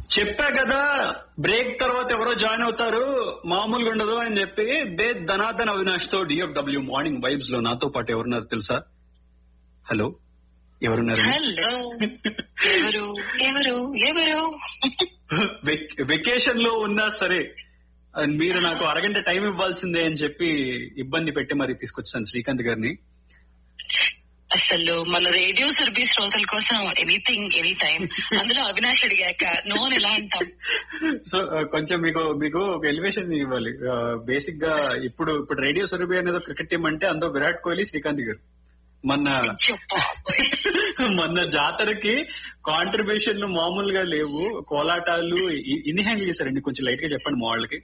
చెప్పా కదా బ్రేక్ తర్వాత ఎవరో జాయిన్ అవుతారు, మామూలుగా ఉండదు అని చెప్పి. ధనాధన్ అవినాష్ తో డిఎఫ్డబ్ల్యూ మార్నింగ్ వైబ్స్ లో నాతో పాటు ఎవరున్నారు తెలుసా? హలో, ఎవరున్నారు? హలో, ఎవరు ఎవరు ఎవరు? వెకేషన్ లో ఉన్నా సరే మీరు నాకు అరగంట టైం ఇవ్వాల్సిందే అని చెప్పి ఇబ్బంది పెట్టి మరి తీసుకొచ్చాను శ్రీకాంత్ గారిని. అసలు మన రేడియో సర్వీస్ శ్రోతల కోసం ఎనీథింగ్ ఎనీ టైం, అందులో అవినాష్ అడిగాక నోన్ ఎలా అంటాం. సో కొంచెం మీకు ఒక ఎలివేషన్ ఇవ్వాలి. బేసిక్ గా ఇప్పుడు రేడియో సర్వీ అనేది క్రికెట్ టీం అంటే అందులో విరాట్ కోహ్లీ, శ్రీకాంత్ గారు. మొన్న జాతరకి కాంట్రిబ్యూషన్లు మామూలుగా లేవు, కోలాటాలు ఇన్ని హ్యాండిల్ చేశారండి. కొంచెం లైట్ గా చెప్పండి మా వాళ్ళకి.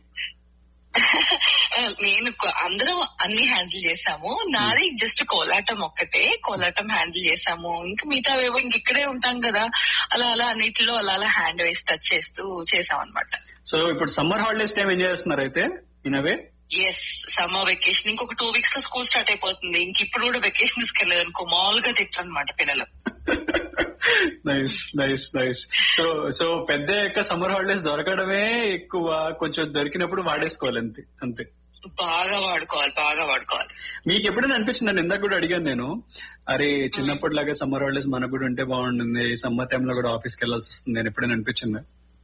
నేను అందరం అన్ని హ్యాండిల్ చేసాము, నాది జస్ట్ కోలాటం ఒక్కటే. కోలాటం హ్యాండిల్ చేసాము, ఇంకా మిగతావేవో ఇక్కడే ఉంటాం కదా, అలా అలా అన్నిటిలో అలా అలా హ్యాండ్ వేసి టచ్ చేస్తూ చేసాం అనమాట. సో ఇప్పుడు సమ్మర్ హాలిడేస్ టైం ఎంజాయ్ చేస్తున్నారు అయితే ఇనవే? ఎస్, సమ్మర్ వెకేషన్ ఇంకొక 2 weeks లో స్కూల్ స్టార్ట్ అయిపోతుంది. ఇంక ఇప్పుడు కూడా వెకేషన్ తీసుకెళ్ళలేదు అనుకో, మామూలుగా తిట్టనమాట పిల్లలు. Nice nice nice. సో పెద్ద యొక్క సమ్మర్ హాలిడేస్ దొరకడమే ఎక్కువ, కొంచెం దొరికినప్పుడు వాడేసుకోవాలి అంతే అంతే. బాగా వాడుకోవాలి, బాగా వాడుకోవాలి. మీకు ఎప్పుడైనా అనిపించిందండి? ఇందాక కూడా అడిగాను నేను, అరే చిన్నప్పటిలాగా సమ్మర్ హాలిడేస్ మనకు కూడా ఉంటే బాగుంటుంది, సమ్మర్ టైమ్ లో కూడా ఆఫీస్కి వెళ్లాల్సి వస్తుంది అని ఎప్పుడైనా అనిపించిందా?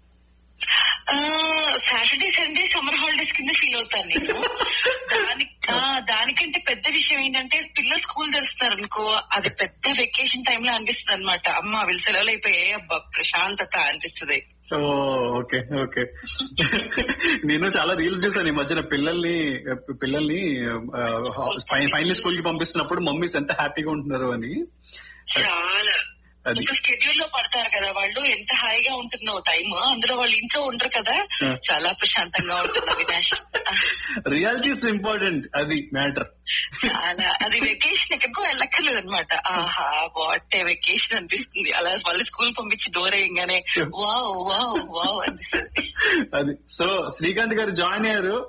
సాటర్డే సండే సమ్మర్ హాలిడేస్ కింద ఫీల్ అవుతాను నేను. దానికంటే పెద్ద విషయం ఏంటంటే పిల్లలు స్కూల్ తెరుస్తున్నారు అనుకో, అది పెద్ద వెకేషన్ టైమ్ లో అనిపిస్తుంది అనమాట. అమ్మ వీళ్ళు సెలవులు అయిపోయాయి, అబ్బా ప్రశాంతత అనిపిస్తుంది. Okay okay. నేను చాలా రీల్స్ చూసాను ఈ మధ్యన, పిల్లల్ని ఫైనల్ స్కూల్ కి పంపిస్తున్నప్పుడు మమ్మీస్ ఎంత హ్యాపీగా ఉంటున్నారు అని. చాలా స్కెడ్యూల్ లో పడతారు కదా వాళ్ళు, ఎంత హాయిగా ఉంటుందో టైం. అందులో వాళ్ళు ఇంట్లో ఉండరు కదా, చాలా ప్రశాంతంగా ఉంటుంది అవినాష్. రియాలిటీ ఇస్ ఇంపార్టెంట్, అది మ్యాటర్. చాలా, అది వెకేషన్ ఎక్కడికో వెళ్ళక్కర్లేదు అనమాట. ఆహా వాట్ ఏ వెకేషన్ అనిపిస్తుంది. అలా వాళ్ళు స్కూల్ పంపించి డోర్ వేయగానే వావ్ వావ్ వావ్ అనిపిస్తుంది. అది. సో శ్రీకాంత్ గారు జాయిన్ అయ్యారు.